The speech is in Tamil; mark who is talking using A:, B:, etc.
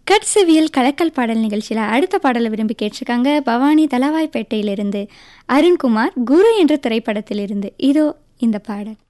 A: கட்சவியல் கலக்கல் பாடல் நிகழ்ச்சியில் அடுத்த பாடலை விரும்பி கேட்டிருக்காங்க பவானி தலவாய்ப்பேட்டையிலிருந்து அருண்குமார். குரு என்ற திரைப்படத்திலிருந்து இதோ இந்த பாடல்.